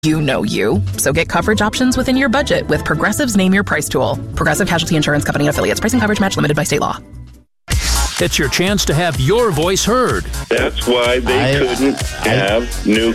You know you. So get coverage options within your budget with Progressive's Name Your Price tool. Progressive Casualty Insurance Company and Affiliates. Price and coverage match limited by state law. It's your chance to have your voice heard. That's why they couldn't have new